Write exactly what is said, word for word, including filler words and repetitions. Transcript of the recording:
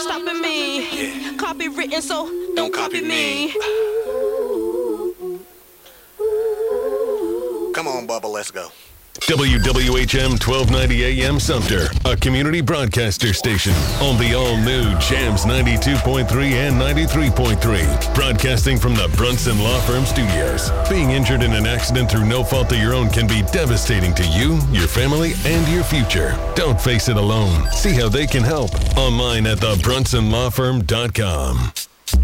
stopping me. Yeah. Copywritten, so don't, Don't copy, copy me. me. Come on, Bubba, let's go. W W H M twelve ninety A M Sumter, a community broadcaster station on the all-new Jams ninety-two point three and ninety-three point three, broadcasting from the Brunson Law Firm Studios. Being injured in an accident through no fault of your own can be devastating to you, your family, and your future. Don't face it alone. See how they can help online at the brunson law firm dot com.